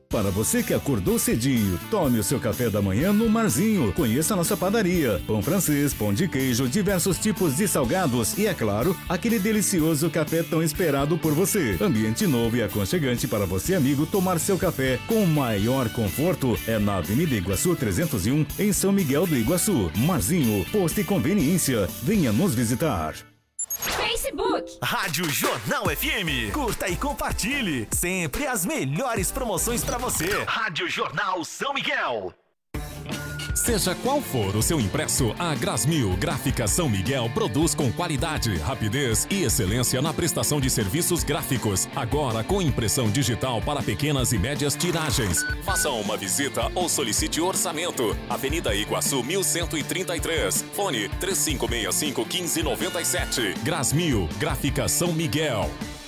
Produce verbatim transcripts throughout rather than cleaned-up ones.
Para você que acordou cedinho, tome o seu café da manhã no Marzinho. Conheça a nossa padaria. Pão francês, pão de queijo, diversos tipos de salgados e, é claro, aquele delicioso café tão esperado por você. Ambiente novo e aconchegante para você, amigo, tomar seu café com o maior conforto. É na Avenida Iguaçu trezentos e um, em São Miguel do Iguaçu. Marzinho, posto e conveniência. Venha nos visitar. Facebook. Rádio Jornal F M. Curta e compartilhe. Sempre as melhores promoções para você. Rádio Jornal São Miguel. Seja qual for o seu impresso, a Grasmil Gráfica São Miguel produz com qualidade, rapidez e excelência na prestação de serviços gráficos. Agora com impressão digital para pequenas e médias tiragens. Faça uma visita ou solicite orçamento. Avenida Iguaçu mil cento e trinta e três. Fone três cinco seis cinco, um cinco nove sete. Grasmil Gráfica São Miguel.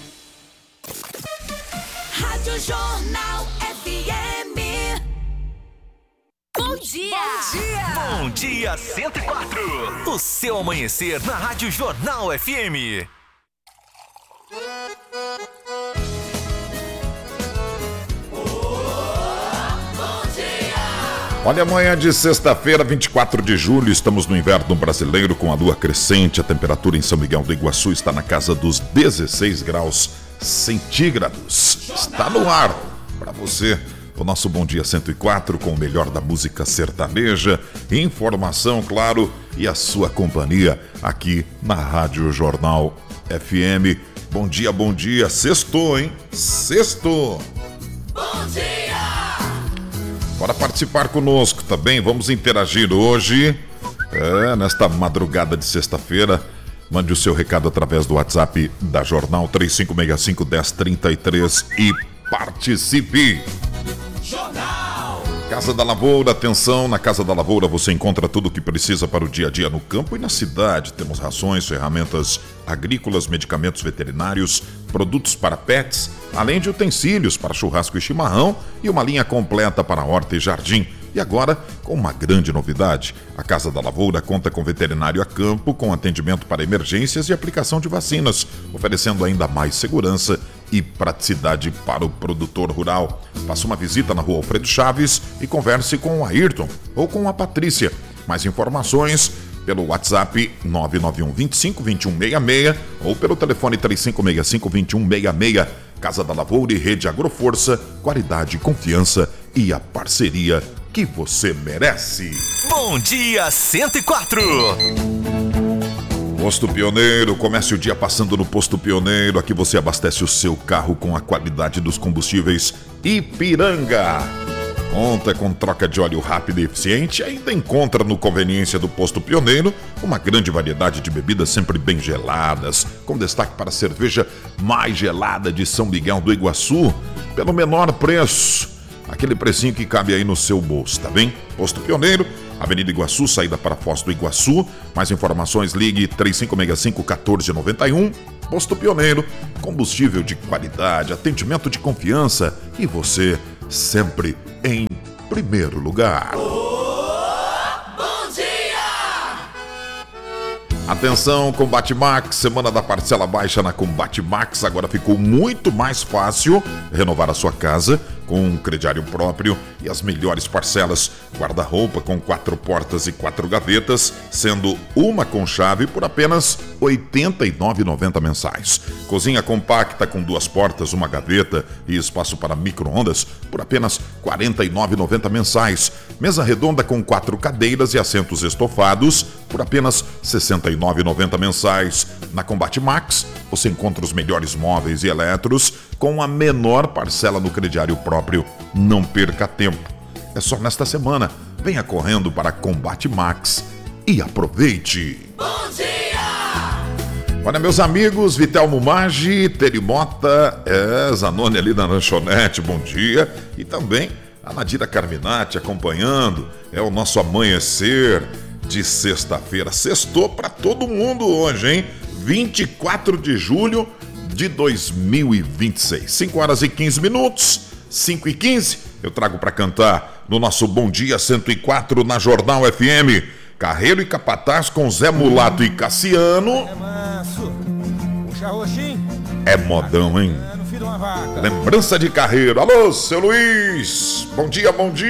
Rádio Jornal F M. Bom dia! Bom dia! Bom dia cento e quatro. O seu amanhecer na Rádio Jornal F M. Olha, amanhã de sexta-feira, vinte e quatro de julho, estamos no inverno brasileiro com a lua crescente. A temperatura em São Miguel do Iguaçu está na casa dos dezesseis graus centígrados. Está no ar para você o nosso Bom Dia cento e quatro com o melhor da música sertaneja, informação, claro, e a sua companhia aqui na Rádio Jornal F M. Bom dia, bom dia. Sextou, hein? Sextou. Bom dia! Bora participar conosco também, vamos interagir hoje, é, nesta madrugada de sexta-feira. Mande o seu recado através do WhatsApp da Jornal três cinco seis cinco, um zero três três e participe. Jornal. Casa da Lavoura, atenção, na Casa da Lavoura você encontra tudo o que precisa para o dia a dia no campo e na cidade. Temos rações, ferramentas agrícolas, medicamentos veterinários, produtos para pets, além de utensílios para churrasco e chimarrão e uma linha completa para horta e jardim. E agora, com uma grande novidade, a Casa da Lavoura conta com veterinário a campo, com atendimento para emergências e aplicação de vacinas, oferecendo ainda mais segurança e praticidade para o produtor rural. Faça uma visita na Rua Alfredo Chaves e converse com o Ayrton ou com a Patrícia. Mais informações pelo WhatsApp nove nove um, vinte e cinco, vinte e um sessenta e seis ou pelo telefone três cinco seis cinco, vinte e um sessenta e seis. Casa da Lavoura e Rede Agroforça, qualidade, confiança e a parceria que você merece. Bom dia cento e quatro. Posto Pioneiro, comece o dia passando no Posto Pioneiro. Aqui você abastece o seu carro com a qualidade dos combustíveis Ipiranga. Conta com troca de óleo rápida e eficiente. Ainda encontra no Conveniência do Posto Pioneiro uma grande variedade de bebidas sempre bem geladas, com destaque para a cerveja mais gelada de São Miguel do Iguaçu, pelo menor preço. Aquele precinho que cabe aí no seu bolso, tá bem? Posto Pioneiro, Avenida Iguaçu, saída para Foz do Iguaçu. Mais informações, ligue três cinco seis cinco, um quatro nove um. Posto Pioneiro, combustível de qualidade, atendimento de confiança e você sempre em primeiro lugar. Atenção, Combate Max, semana da parcela baixa na Combate Max. Agora ficou muito mais fácil renovar a sua casa com um crediário próprio e as melhores parcelas. Guarda-roupa com quatro portas e quatro gavetas, sendo uma com chave por apenas oitenta e nove reais e noventa centavos mensais. Cozinha compacta com duas portas, uma gaveta e espaço para micro-ondas por apenas quarenta e nove reais e noventa centavos mensais. Mesa redonda com quatro cadeiras e assentos estofados por apenas sessenta e nove reais e noventa centavos mensais. Na Combate Max, você encontra os melhores móveis e eletros com a menor parcela no crediário próprio. Não perca tempo. É só nesta semana. Venha correndo para Combate Max e aproveite. Bom dia! Olha, meus amigos, Vitelmo Maggi, Terimota, é, Zanoni ali na lanchonete, bom dia. E também a Nadira Carminati acompanhando. É o nosso amanhecer de sexta-feira. Sextou para todo mundo hoje, hein? vinte e quatro de julho de dois mil e vinte e seis. cinco horas e quinze minutos, cinco e quinze. Eu trago para cantar no nosso Bom Dia cento e quatro na Jornal F M. Carreiro e Capataz com Zé Mulato e Cassiano. É manso, puxa roxinho. É modão, hein? No fim do uma vaca. Lembrança de carreiro. Alô, seu Luiz. Bom dia, bom dia.